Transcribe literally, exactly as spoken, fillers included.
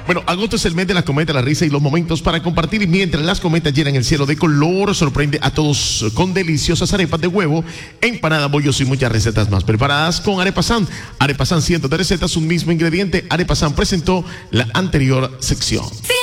Bueno, agosto es el mes de las cometas, la risa y los momentos para compartir. Y mientras las cometas llenan el cielo de color, sorprende a todos con deliciosas arepas de huevo, empanadas, bollos y muchas recetas más preparadas con Arepa San. Arepa San, cientos de recetas, un mismo ingrediente. Arepa San presentó la anterior sección. Sí.